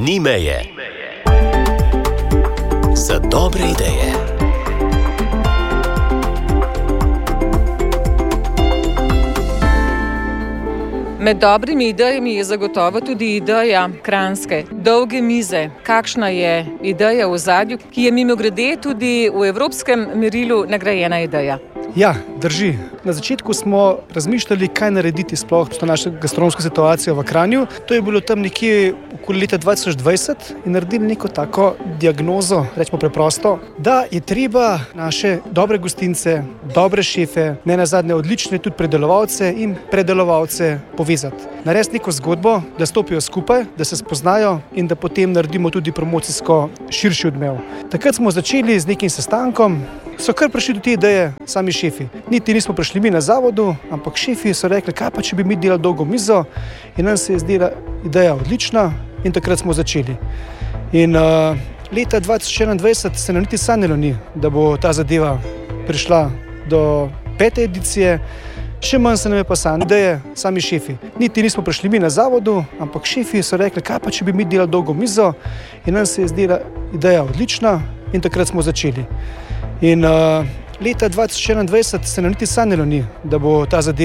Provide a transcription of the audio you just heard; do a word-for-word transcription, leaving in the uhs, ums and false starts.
Ni meje za dobre ideje. Med dobrimi idejami je zagotovo tudi ideja kranjske dolge mize. Kakšna je ideja v ozadju, ki je mimogrede tudi v evropskem merilu nagrajena ideja? Ja, drži. Na začetku smo razmišljali, kaj narediti sploh s to našo gastronomsko situacijo v Kranju. To je bilo tam nekje okoli leta dva tisoč dvajset in naredili neko tako diagnozo, rečemo preprosto, da je treba naše dobre gostince, dobre šefe, ne nazadnje odlične tudi predelovalce in predelovalce povezati. Narediti neko zgodbo, da stopijo skupaj, da se spoznajo in da potem naredimo tudi promocijsko širši odmev. Takrat smo začeli z nekim sestankom, so kar prišli do te ideje sami šefi. Niti nismo prišli mi na zavodu, ampak šefi so rekli, kaj pa če bi mi delali dolgo mizo, in nam se je zdela ideja odlična in takrat smo začeli. In uh, leta dva tisoč enaindvajset se nam niti sanjalo ni, da bo ta zadeva prišla do pete edicije, še manj se nam je pa sanjalo ideje sami šefi. Niti nismo prišli mi na zavodu, ampak šefi so rekli, kaj pa če bi mi delali dolgo mizo, in nam se je zdela ideja odlična in takrat smo začeli. In uh, leta dva tisoč enaindvajset se nam niti sanjalo ni, da bo ta zadeva